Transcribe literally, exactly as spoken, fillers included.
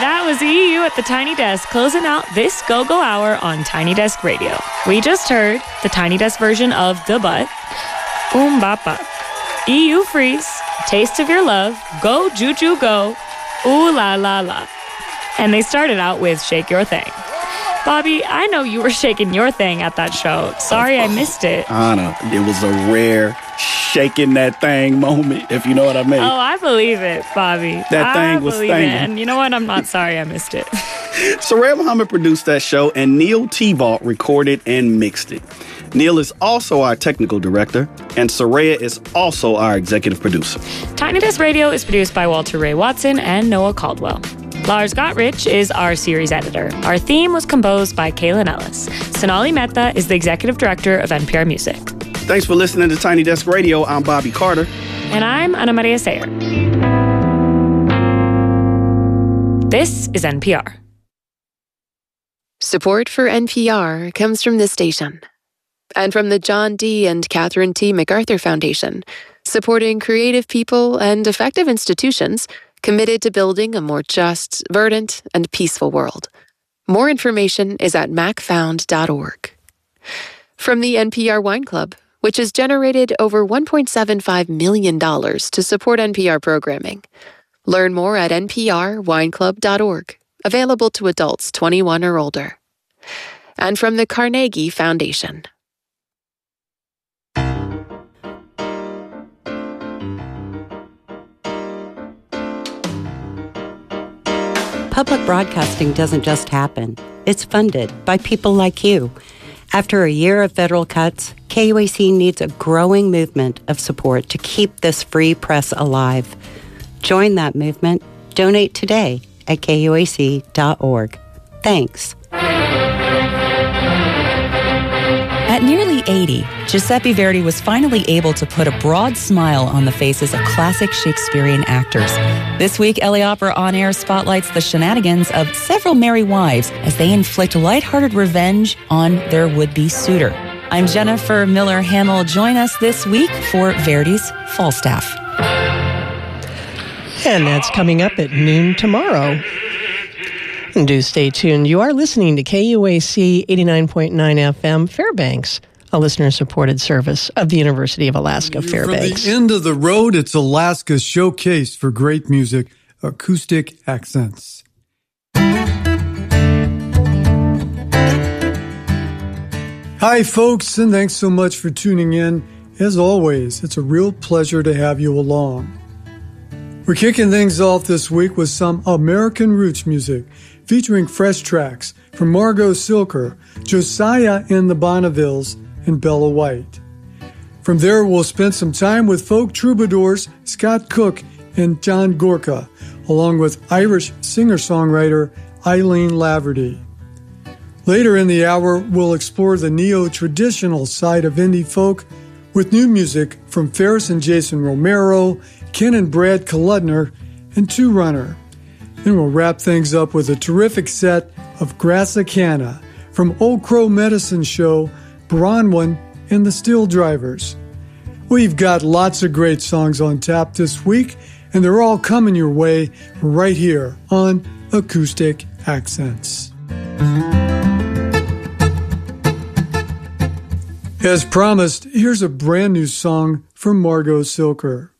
That was E U at the Tiny Desk, closing out this Go-Go Hour on Tiny Desk Radio. We just heard the Tiny Desk version of The Butt, Umbapa, E U Freeze, Taste of Your Love, Go Juju Go, Ooh La La La. And they started out with Shake Your Thing. Bobby, I know you were shaking your thing at that show. Sorry I missed it. Anna, it was a rare shaking that thing moment, if you know what I mean. Oh, I believe it, Bobby. That I thing was believe it. thinging. And you know what? I'm not sorry I missed it. Soraya Muhammad produced that show, and Neil T-Vault recorded and mixed it. Neil is also our technical director, and Soraya is also our executive producer. Tiny Desk Radio is produced by Walter Ray Watson and Noah Caldwell. Lars Gottrich is our series editor. Our theme was composed by Kaylin Ellis. Sonali Mehta is the executive director of N P R Music. Thanks for listening to Tiny Desk Radio. I'm Bobby Carter. And I'm Ana Maria Sayer. This is N P R. Support for N P R comes from this station and from the John D. and Catherine T. MacArthur Foundation, supporting creative people and effective institutions committed to building a more just, verdant, and peaceful world. More information is at mac found dot org. From the N P R Wine Club, which has generated over one point seven five million dollars to support N P R programming. Learn more at n p r wine club dot org, available to adults twenty-one or older. And from the Carnegie Foundation. Public broadcasting doesn't just happen. It's funded by people like you. After a year of federal cuts, K U A C needs a growing movement of support to keep this free press alive. Join that movement. Donate today at k u a c dot org. Thanks. At nearly eighty, Giuseppe Verdi was finally able to put a broad smile on the faces of classic Shakespearean actors. This week, L A Opera On Air spotlights the shenanigans of several merry wives as they inflict lighthearted revenge on their would-be suitor. I'm Jennifer Miller Hamill. Join us this week for Verdi's Falstaff. And that's coming up at noon tomorrow. And do stay tuned. You are listening to K U A C eighty-nine point nine F M Fairbanks, a listener-supported service of the University of Alaska Fairbanks. From the end of the road, it's Alaska's showcase for great music, Acoustic Accents. Hi, folks, and thanks so much for tuning in. As always, it's a real pleasure to have you along. We're kicking things off this week with some American roots music, featuring fresh tracks from Margot Silker, Josiah and the Bonnevilles, and Bella White. From there, we'll spend some time with folk troubadours Scott Cook and John Gorka, along with Irish singer-songwriter Eileen Laverty. Later in the hour, we'll explore the neo-traditional side of indie folk with new music from Ferris and Jason Romero, Ken and Brad Kaludner, and Two Runner. Then we'll wrap things up with a terrific set of Grassicana from Old Crow Medicine Show, Bronwyn, and the Steel Drivers. We've got lots of great songs on tap this week, and they're all coming your way right here on Acoustic Accents. As promised, here's a brand new song from Margot Silker.